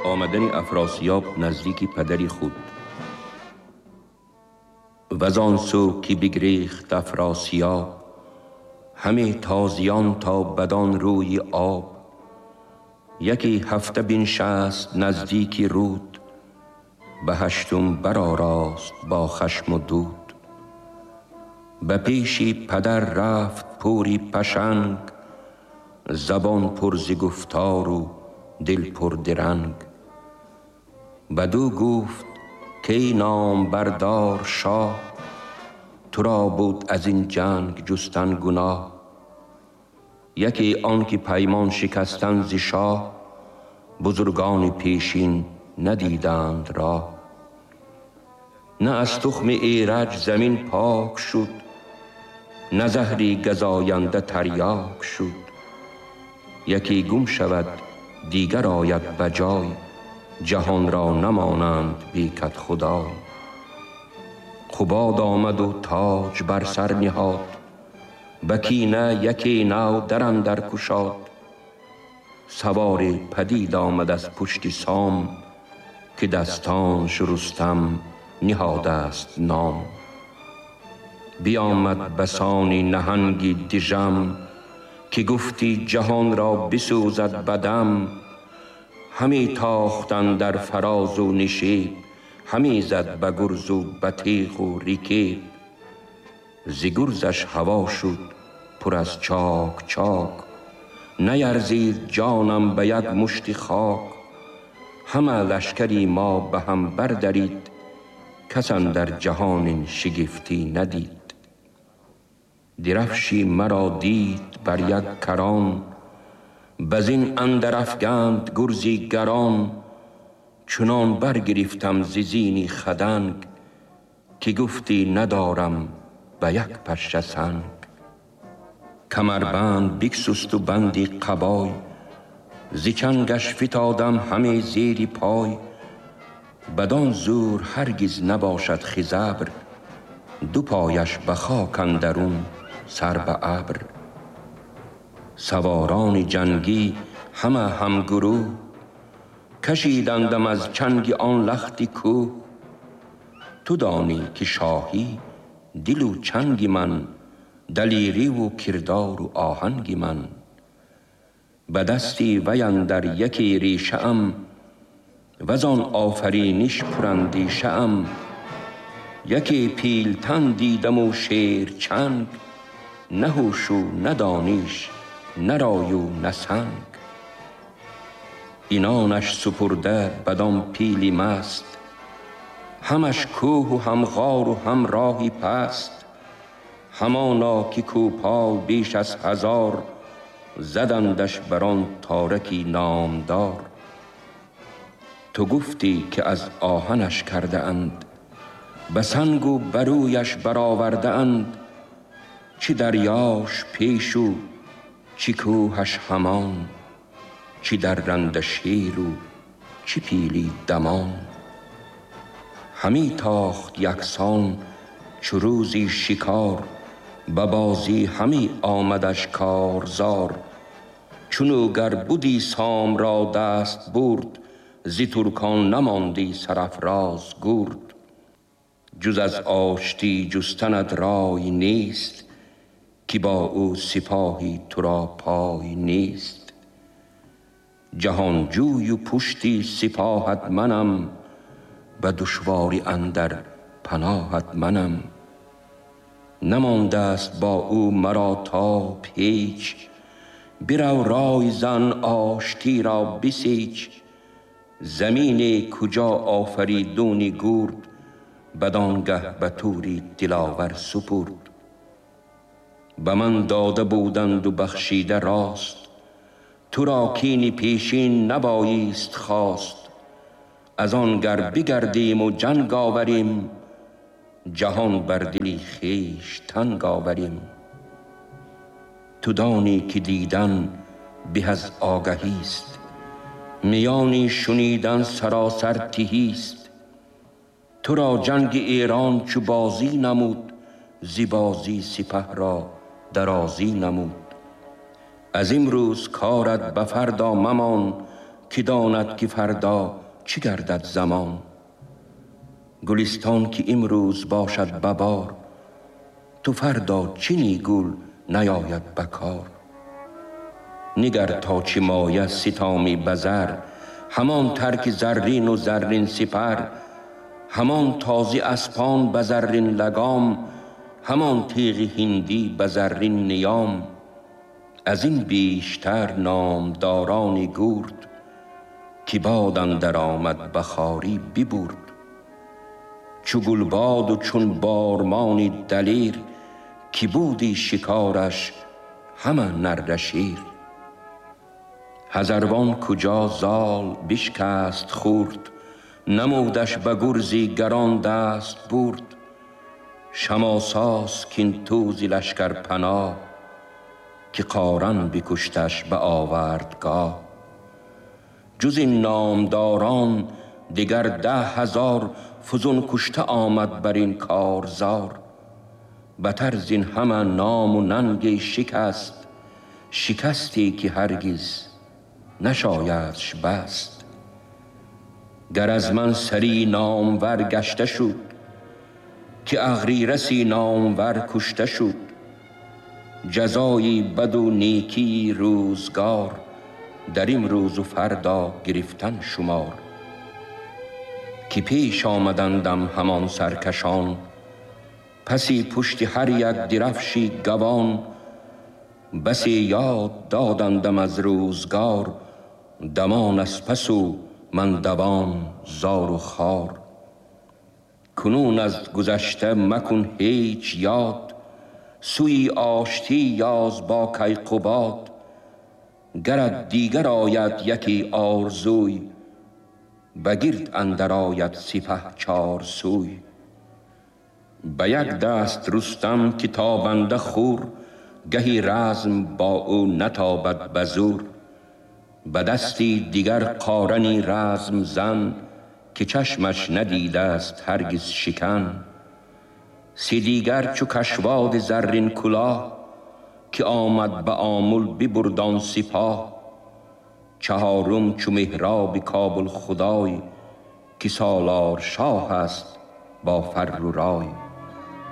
آمدن افراسیاب نزدیک پدری خود. وزان سو که بگریخت افراسیاب، همه تازیان تا بدان روی آب. یکی هفته بنشست نزدیک رود، به هشتم برآراست با خشم و دود. به پیشی پدر رفت پوری پشنگ، زبان پر ز گفتار و دل پر درنگ. بدو گفت که نام بردار شاه، تو را بود از این جنگ جستن گناه. یکی آن که پیمان شکستن ز شاه، بزرگان پیشین ندیدند راه. نه از تخم ایرج زمین پاک شد، نه زهری گزاینده تریاک شد. یکی گم شود دیگر آید بجای، جهان را نمانند بی کدخدای. خباد آمد و تاج بر سر نهاد، به کینه یکی نو در اندر گشاد. سوار پدید آمد از پشت سام، که دستانش رستم نهاده است نام. بیامد بسانی نهنگی دژم، که گفتی جهان را بسوزد بدم. همی تاختن در فراز و نشیب، همی زد به گرز و به تیغ و رکیب. ز گرزش هوا شد پر از چاک چاک، نیرزید جانم به یک مشت خاک. همه لشکری ما به هم بردرید، کس اندر جهان این شگفتی ندید. درفشی مرا دید بر یک کران، بزین اندر افگند گرزی گران. چنان برگرفتم ز زین خدنگ، که گفتی ندارم به یک پشه سنگ. کمربند بگسست و بندی قبای، ز چنگش فتادم همه زیر پای. بدان زور هرگز نباشد خزبر، دو پایش به خاک اندرون سر به ابر. سواران جنگی همه همگروه، کشیدندم از چنگ آن لختی کوه. تو دانی که شاهی دل و چنگ من، دلیری و کردار و آهنگ من. به دستی وی اندر یکی ریشه ام، وزان آفرینش پراندیشه ام. یکی پیلتن دیدم و شیر چنگ، نه هوش و نه دانش نه رای و نه سنگ. اینانش سپرده بدان پیلی مست، همش کوه و هم غار و هم راهی پست. همانا که کوپال بیش از 1000، زدندش بران تارکی نامدار. تو گفتی که از آهنش کرده اند، به سنگ و برویش برآورده اند. چه دریاش پیش و چه کوهش همان، چه درنده شیر و چه پیلی دمان. همی تاخت یکسان چو روزی شکار، به بازی همی آمدش کارزار. چونو گر بودی سام را دست برد، ز ترکان نماندی سرافراز گرد. جز از آشتی جستنت رای نیست، که با او سپاهی تو را پای نیست. جهانجوی و پشتی سپاهت منم، به دشواری اندر پناهت منم. نمانده است با او مرا تاب هیچ، برو رای زن آشتی را بسیچ. زمین کجا آفریدونی گرد، بدانگه به توری دلاور سپرد. به من داده بودند و بخشیده راست، تو را کین پیشین نبایست خواست. از آن گر بگردیم و جنگ آوریم، جهان بر دلی خویش تنگ آوریم. تو دانی که دیدن به از آگهیست، میانی شنیدن سراسر تهیست. تو را جنگ ایران چو بازی نمود، ز بازی سپه را درازی نمود. از امروز کارت به فردا ممان، که داند که فردا چه گردد زمان. گلستان که امروز باشد ببار، تو فردا چنی گل نیاید بکار. نگر تا چه مایه ستامی بزر، همان ترک زرین و زرین سپر. همان تازی اسپان به زرین لگام، همان تیغ هندی به زرین نیام. از این بیشتر نامداران گرد، که باد اندر آمد به خواری ببرد. چو گلباد و چون بارمان دلیر، که بودی شکارش همه نر شیر. هزاروان کجا زال بشکست خورد، نمودش به گرزی گران دست برد. شماساس کین توزی لشکر پناه، که قارن بکشتش به آوردگاه. جز این نامداران دیگر 10,000 فزون کشته آمد بر این کارزار. بتر زین همه نام و ننگ شکست، شکستی که هرگز نشایدش بست. گر از من سری نامور گشته شد، که اغریرثی نامور کشته شد. جزای بد و نیکی روزگار، در امروز و فردا گرفتن شمار. که پیش آمدندم همان سرکشان، پسی پشت هر یک درفشی گوان. بسی یاد دادندم از روزگار، دمان از پس و من دوان زار و خوار. کنون از گذشته مکن هیچ یاد، سوی آشتی یاز با کیقباد. گرت دیگر آید یکی آرزوی، بگرد اندر آید سپه 4 سوی. به یک دست رستم که تابنده خور، گهی رزم با او نتابد به زور. به دستی دیگر قارنی رزم زن، که چشمش ندیده است هرگز شکن. 3 دیگر چو کشواد زرین کلاه، که آمد به آمل ببرد آن سپاه. 4م چو مهراب کابل خدای، که سالار شاه است با فر و رای.